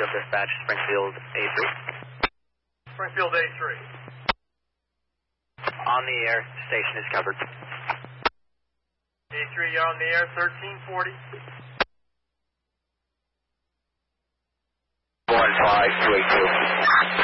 Dispatch, Springfield A3. Springfield A3. On the air, station is covered. A3, you're on the air, 1340. 15282.